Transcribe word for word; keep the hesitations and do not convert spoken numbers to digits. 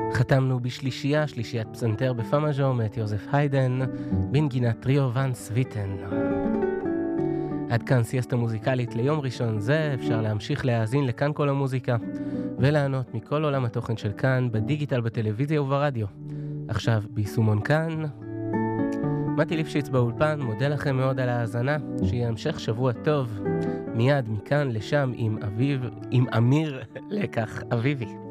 חתמנו בשלישייה, שלישיית פסנתר בפא מז'ור מאת יוזף היידן, בנגינת טריו ואן סוויטן. עד כאן סיאסטה מוזיקלית ליום ראשון זה, אפשר להמשיך להאזין לכאן כל המוזיקה, ולענות מכל עולם התוכן של כאן, בדיגיטל, בטלוויזיה וברדיו. עכשיו ביישומון כאן, מתי ליפשיץ באולפן, מודה לכם מאוד על ההאזנה, שיהיה המשך שבוע טוב, מיד מכאן לשם עם אביב, עם אמיר לקח אביבי.